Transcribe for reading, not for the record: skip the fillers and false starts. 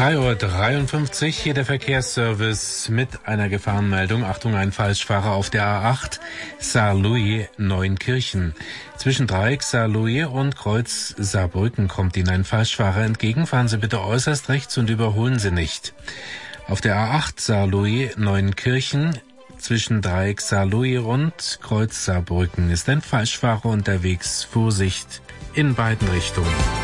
3:53 Uhr, hier der Verkehrsservice mit einer Gefahrenmeldung. Achtung, ein Falschfahrer auf der A8, Saarlouis Neunkirchen. Zwischen Dreieck Saarlouis und Kreuz Saarbrücken kommt Ihnen ein Falschfahrer entgegen. Fahren Sie bitte äußerst rechts und überholen Sie nicht. Auf der A8 Saarlouis Neunkirchen zwischen Dreieck Saarlouis und Kreuz Saarbrücken ist ein Falschfahrer unterwegs. Vorsicht in beiden Richtungen.